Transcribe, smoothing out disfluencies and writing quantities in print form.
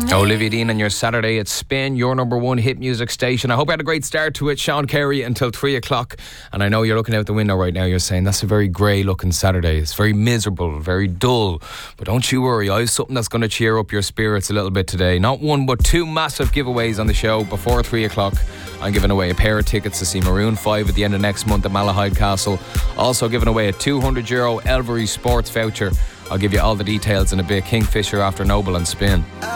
Olivia Dean on your Saturday at Spin, your number one hit music station. I hope you had a great start to it. Sean Carey until 3 o'clock. And I know you're looking out the window right now. You're saying that's a very grey looking Saturday. It's very miserable, very dull. But don't you worry. I have something that's going to cheer up your spirits a little bit today. Not one, but two massive giveaways on the show before 3 o'clock. I'm giving away a pair of tickets to see Maroon 5 at the end of next month at Malahide Castle. Also giving away a €200 Elvery Sports voucher. I'll give you all the details in a bit. Kingfisher after Noble and Spin.